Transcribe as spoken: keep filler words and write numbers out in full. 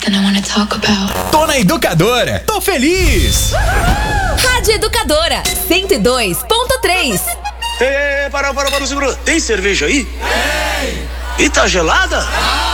Then I wanna talk about. Tô na Educadora, tô feliz! Rádio Educadora, cento e dois ponto três. Ei, para, para, para, segura. Tem cerveja aí? Tem. E tá gelada?